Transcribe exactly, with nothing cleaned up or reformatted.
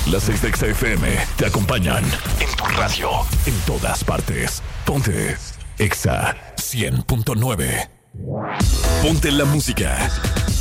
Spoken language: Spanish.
Las seis de Exa F M te acompañan en tu radio, en todas partes. Ponte Exa cien punto nueve. Ponte la música.